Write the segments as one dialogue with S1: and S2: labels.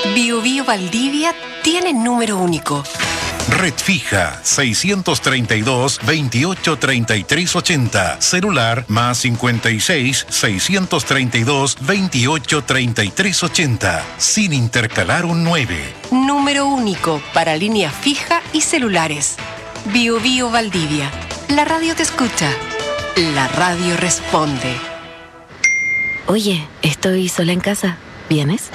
S1: Bio Bio Valdivia tiene número único.
S2: Red fija 632 28 33 80. Celular más 56 632 28 33 80. Sin intercalar un 9.
S1: Número único para línea fija y celulares. Bio Bio Valdivia. La radio te escucha. La radio responde.
S3: Oye, estoy sola en casa. ¿Vienes?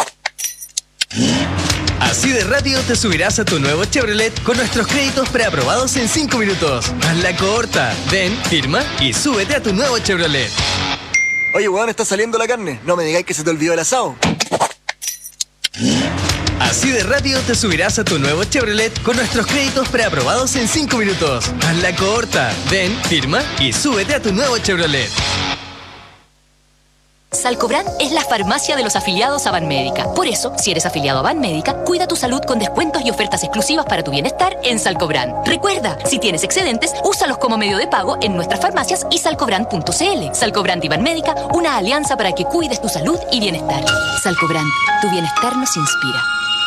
S4: Así de rápido te subirás a tu nuevo Chevrolet con nuestros créditos preaprobados en 5 minutos. Hazla corta. Ven, firma y súbete a tu nuevo Chevrolet.
S5: Oye, weón, está saliendo la carne. No me digáis que se te olvidó el asado.
S4: Así de rápido te subirás a tu nuevo Chevrolet con nuestros créditos preaprobados en 5 minutos. Hazla corta. Ven, firma y súbete a tu nuevo Chevrolet.
S6: Salcobran es la farmacia de los afiliados a Banmédica. Por eso, si eres afiliado a Banmédica, cuida tu salud con descuentos y ofertas exclusivas para tu bienestar en Salcobran. Recuerda, si tienes excedentes, úsalos como medio de pago en nuestras farmacias y salcobran.cl. Salcobran y Banmédica, una alianza para que cuides tu salud y bienestar. Salcobran, tu bienestar nos inspira.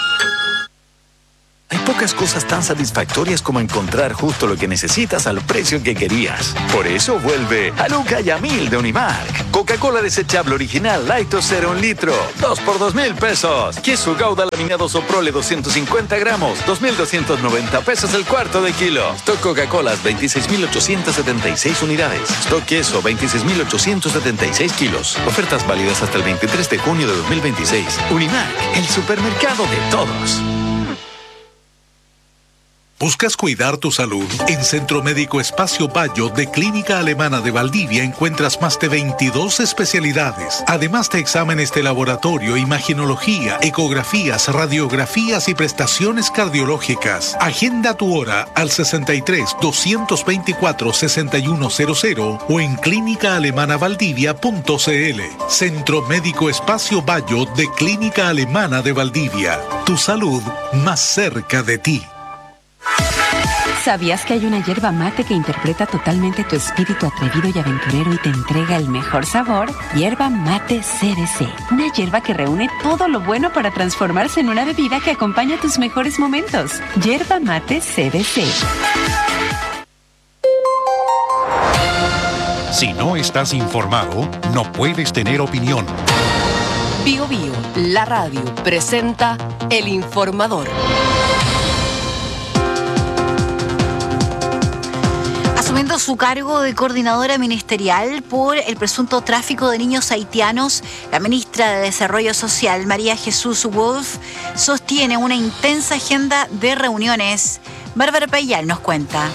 S7: Hay pocas cosas tan satisfactorias como encontrar justo lo que necesitas al precio que querías. Por eso vuelve a Luca y a 1000 de Unimark. Coca-Cola desechable original Light 0 1 litro, 2 por 2,000 pesos. Queso Gouda laminado Soprole 250 gramos, 2,290 pesos el cuarto de kilo. Stock Coca-Colas 26,876 unidades. Stock queso 26,876 kilos. Ofertas válidas hasta el 23 de junio de 2026. Unimark, el supermercado de todos.
S2: ¿Buscas cuidar tu salud? En Centro Médico Espacio Bayo de Clínica Alemana de Valdivia encuentras más de 22 especialidades, además de exámenes de laboratorio, imaginología, ecografías, radiografías y prestaciones cardiológicas. Agenda tu hora al 63 224 6100 o en clínicaalemanaValdivia.cl. Centro Médico Espacio Bayo de Clínica Alemana de Valdivia. Tu salud más cerca de ti.
S8: ¿Sabías que hay una yerba mate que interpreta totalmente tu espíritu atrevido y aventurero y te entrega el mejor sabor? Yerba mate CBC. Una yerba que reúne todo lo bueno para transformarse en una bebida que acompaña tus mejores momentos. Yerba mate CBC.
S2: Si no estás informado, no puedes tener opinión.
S1: Bio Bio, la radio, presenta El Informador.
S9: Asumiendo su cargo de coordinadora ministerial por el presunto tráfico de niños haitianos, la ministra de Desarrollo Social, María Jesús Wolf, sostiene una intensa agenda de reuniones. Bárbara Payal nos cuenta.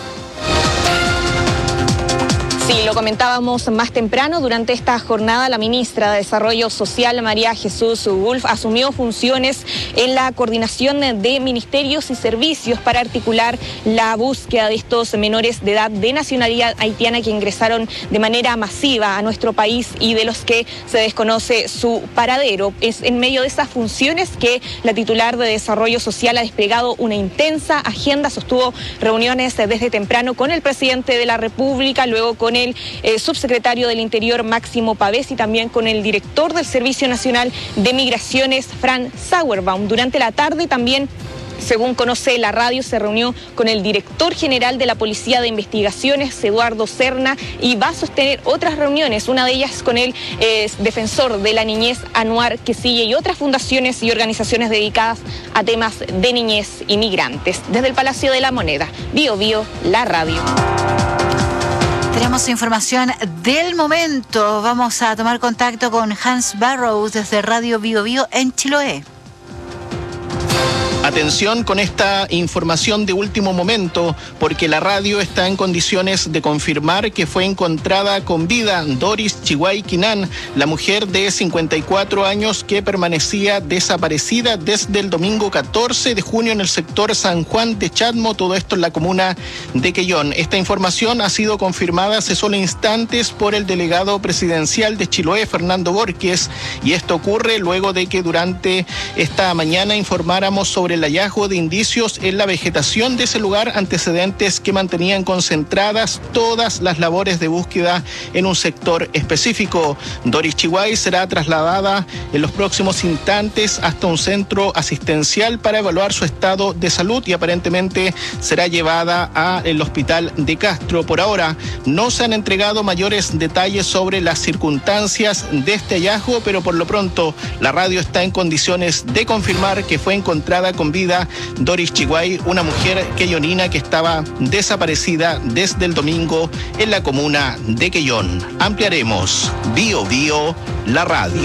S10: Sí, lo comentábamos más temprano. Durante esta jornada, la ministra de Desarrollo Social, María Jesús Wolf, asumió funciones en la coordinación de ministerios y servicios para articular la búsqueda de estos menores de edad de nacionalidad haitiana que ingresaron de manera masiva a nuestro país y de los que se desconoce su paradero. Es en medio de esas funciones que la titular de Desarrollo Social ha desplegado una intensa agenda, sostuvo reuniones desde temprano con el presidente de la República, luego con el subsecretario del Interior, Máximo Pavés, y también con el director del Servicio Nacional de Migraciones, Fran Sauerbaum. Durante la tarde también, según conoce la radio, se reunió con el director general de la Policía de Investigaciones, Eduardo Serna, y va a sostener otras reuniones, una de ellas con el defensor de la niñez, Anuar Quesilla, y otras fundaciones y organizaciones dedicadas a temas de niñez y migrantes. Desde el Palacio de la Moneda, Bio Bio, la radio.
S9: Tenemos información del momento. Vamos a tomar contacto con Hans Barrows desde Radio Bio Bio en Chiloé.
S11: Atención con esta información de último momento, porque la radio está en condiciones de confirmar que fue encontrada con vida Doris Chihuay Quinan, la mujer de 54 años que permanecía desaparecida desde el domingo 14 de junio en el sector San Juan de Chadmo, todo esto en la comuna de Quellón. Esta información ha sido confirmada hace solo instantes por el delegado presidencial de Chiloé, Fernando Borges, y esto ocurre luego de que durante esta mañana informáramos sobre el hallazgo de indicios en la vegetación de ese lugar, antecedentes que mantenían concentradas todas las labores de búsqueda en un sector específico. Doris Chihuay será trasladada en los próximos instantes hasta un centro asistencial para evaluar su estado de salud y aparentemente será llevada al hospital de Castro. Por ahora no se han entregado mayores detalles sobre las circunstancias de este hallazgo, pero por lo pronto la radio está en condiciones de confirmar que fue encontrada con vida Doris Chihuay, una mujer queyonina que estaba desaparecida desde el domingo en la comuna de Quellón. Ampliaremos Bio Bio, la radio.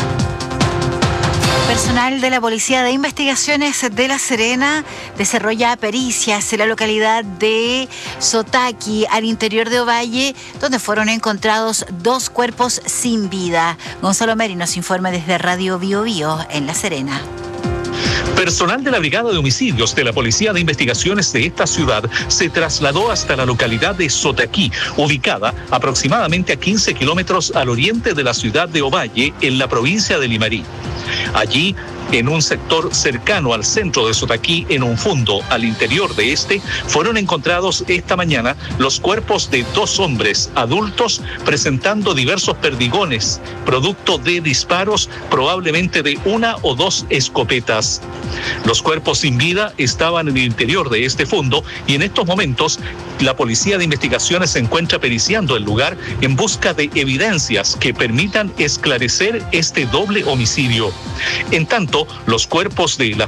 S9: Personal de la Policía de Investigaciones de La Serena desarrolla pericias en la localidad de Sotaqui, al interior de Ovalle, donde fueron encontrados 2 cuerpos sin vida. Gonzalo Meri nos informa desde Radio Bio Bio en La Serena.
S2: Personal de la Brigada de Homicidios de la Policía de Investigaciones de esta ciudad se trasladó hasta la localidad de Sotaqui, ubicada aproximadamente a 15 kilómetros al oriente de la ciudad de Ovalle, en la provincia de Limarí. Allí, en un sector cercano al centro de Sotaqui, en un fundo al interior de este, fueron encontrados esta mañana los cuerpos de 2 hombres adultos presentando diversos perdigones, producto de disparos probablemente de 1 o 2 escopetas. Los cuerpos sin vida estaban en el interior de este fundo y en estos momentos la Policía de Investigaciones se encuentra periciando el lugar en busca de evidencias que permitan esclarecer este doble homicidio. En tanto, los cuerpos de las